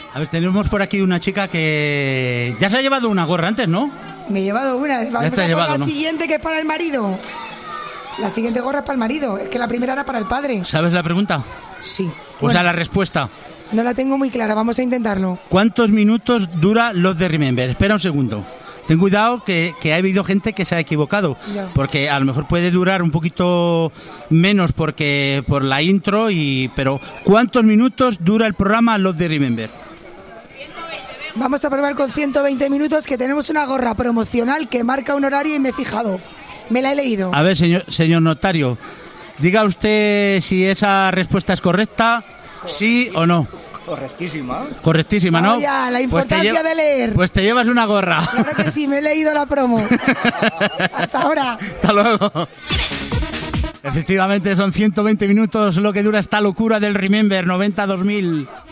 A ver, tenemos por aquí una chica que ya se ha llevado una gorra antes, ¿no? Me he llevado una. Vamos te has a llevado, por la ¿no? siguiente, que es para el marido. La siguiente gorra es para el marido. Es que la primera era para el padre. ¿Sabes la pregunta? Sí. O sea, la respuesta. No la tengo muy clara, vamos a intentarlo. ¿Cuántos minutos dura Lost de Remember? Espera un segundo. Ten cuidado que ha habido gente que se ha equivocado. Ya. Porque a lo mejor puede durar un poquito menos porque por la intro, pero ¿cuántos minutos dura el programa Lost de Remember? Vamos a probar con 120 minutos, que tenemos una gorra promocional que marca un horario y me he fijado. Me la he leído. A ver, señor notario, diga usted si esa respuesta es correcta, sí o no. Correctísima. Correctísima, ¿no? Vamos ya, la importancia de leer. Pues te llevas una gorra. Claro que sí, me he leído la promo. Hasta ahora. Hasta luego. Efectivamente, son 120 minutos lo que dura esta locura del Remember 90-2000.